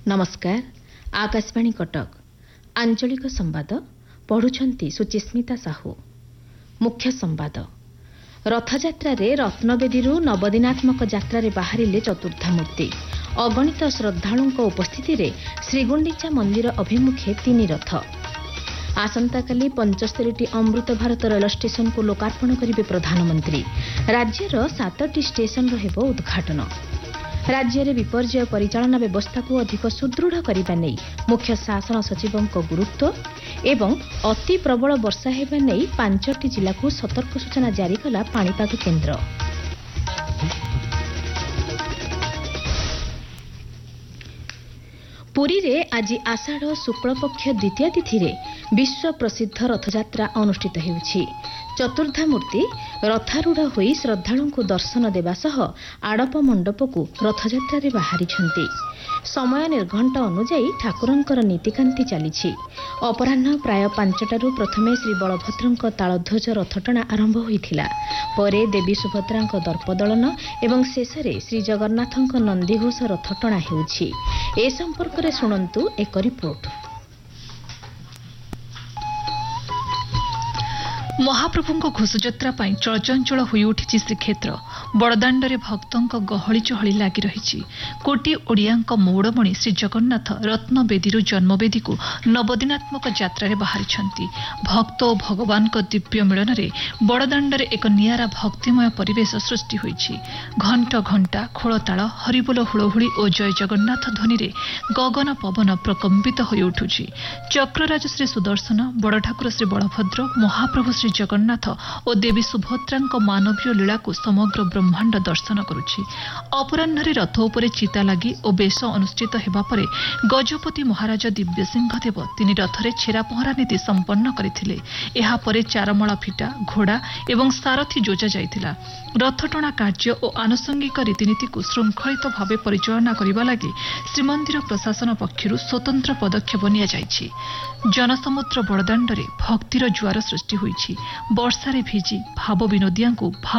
नमस्कार। आकाशवाणी कटक आंचलिक संवाद पढ़ुछंती सुचिस्मिता साहू। मुख्य संवाद रथयात्रा रत्नवेदी नवदिनात्मक यात्रा बाहरिले चतुर्थामूर्ति। अगणित श्रद्धालुओं उपस्थिति रे श्रीगुंडीचा मंदिर अभिमुखे 3 रथ। आसंताकाली 75टी अमृत भारत रेल स्टेशन को लोकार्पण करिवे प्रधानमंत्री। राज्यर 7टी स्टेशन हेबो उद्घाटन। राज्य में विपर्यय परिचालना व्यवस्था को अधिक सुदृढ़ करने नहीं मुख्य शासन सचिवों गुरुत्व एवं अति प्रबल वर्षा हेबा नहीं 5टी जिला को सतर्क सूचना जारी कला पाणीपाग केन्द्र। पुरी रे आज आषाढ़ शुक्लपक्ष द्वितीय तिथि रे विश्व प्रसिद्ध रथयात्रा अनुष्ठित हेउछि। चतुर्थामूर्ति रथारूढ़ होई श्रद्धालुओं को दर्शन देवा सह आड़प मंडप को रथयात्रा रे बाहरिछंती। समय निर्घंट अनुଯାयी ठाकुरंकर नीतिकांति चली। अपराह्न प्राय 5टारू प्रथमे श्री बलभद्रंक तालध्वज रथटଣା आरंभ होइथिला। परे देवी सुभद्रांक दर्पदलन एवं शेषरे श्री जगन्नाथंक नंदीघोष रथटଣା हेउछि। ए संपर्क रे सुनंतु एक रिपोर्ट। महाप्रभुଙ୍କ घोषयात्रा ପାଇଁ ଚଳଚଞ୍ଚଳ ହୋଇ ଉଠିଛି ଶ୍ରୀକ୍ଷେତ୍ର। ବଡ଼ଦାଣ୍ଡରେ ଭକ୍ତଙ୍କ ଗହଳି ଚହଳି ଲାଗି ରହିଛି। କୋଟି ଓଡ଼ିଆଙ୍କ ମୌଡ଼ମଣି ଶ୍ରୀ ଜଗନ୍ନାଥ ରତ୍ନବେଦୀରୁ ଜନ୍ମବେଦୀକୁ ନବଦିନାତ୍ମକ ଯାତ୍ରାରେ ବାହାରିଛନ୍ତି। ଭକ୍ତ ଓ ଭଗବାନଙ୍କ ଦିବ୍ୟ ମିଳନରେ ବଡ଼ଦାଣ୍ଡରେ ଏକ ନିଆରା ଭକ୍ତିମୟ ପରିବେଶ ସୃଷ୍ଟି ହୋଇଛି। ଘଣ୍ଟ ଘଣ୍ଟା ଖୋଳତାଳ ହରିବୋଲ ହୁଳହୁଳି ଓ ଜୟ ଜଗନ୍ନାଥ ଧ୍ୱନିରେ ଗଗନ ପବନ ପ୍ରକମ୍ପିତ ହୋଇ ଉଠୁଛି। ଚକ୍ରରାଜ ଶ୍ରୀ ସୁଦର୍ଶନ, ବଡ଼ଠାକୁର ଶ୍ରୀ ବଳଭଦ୍ର, ମହାପ୍ରଭୁ ଶ୍ରୀ ଜଗନ୍ନାଥ ଓ ଦେବୀ ସୁଭଦ୍ରାଙ୍କ ମାନବୀୟ ଲୀଳାକୁ ସମଗ୍ର ବ୍ରହ୍ମାଣ୍ଡ ଦର୍ଶନ କରୁଛି। ଅପରାହ୍ନରେ ରଥ ଉପରେ ଚିତା ଲାଗି ଓ ବେଶ ଅନୁଷ୍ଠିତ ହେବା ପରେ ଗଜପତି ମହାରାଜ ଦିବ୍ୟସିଂହ ଦେବ 3 ରଥରେ ଛେରା ପହଁରା ନୀତି ସମ୍ପନ୍ନ କରିଥିଲେ। ଏହାପରେ ଚାରମଳା ଫିଟା, ଘୋଡ଼ା ଏବଂ ସାରଥୀ ଯୋଜା ଯାଇଥିଲା। ରଥଟଣା କାର୍ଯ୍ୟ ଓ ଆନୁଷଙ୍ଗିକ ରୀତିନୀତିକୁ ଶୃଙ୍ଖଳିତ ଭାବେ ପରିଚାଳନା କରିବା ଲାଗି ଶ୍ରୀମନ୍ଦିର ପ୍ରଶାସନ ପକ୍ଷରୁ ସ୍ୱତନ୍ତ୍ର ପଦକ୍ଷେପ ନିଆଯାଇଛି। ଜନସମୁଦ୍ର ବଡ଼ଦାଣ୍ଡରେ ଭକ୍ତିର ଜୁଆର ସୃଷ୍ଟି ହୋଇଛି। ବର୍ଷାରେ ଭିଜି ଭାବ ବିନୋଦିଆଙ୍କୁ